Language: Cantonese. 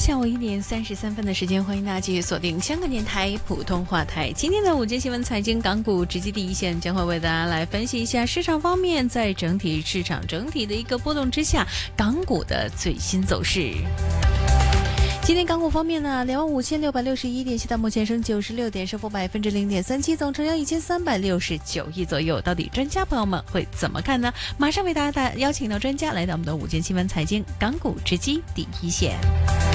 下午1点33分的时间，欢迎大家继续锁定香港电台普通话台。今天的午间新闻财经港股直击第一线，将会为大家来分析一下市场方面在整体市场整体的一个波动之下，港股的最新走势。今天港股方面呢，25661点，现在目前升96点，升幅0.37%，总成交1369亿左右。到底专家朋友们会怎么看呢？马上为大家邀请到专家来到我们的午间新闻财经港股直击第一线。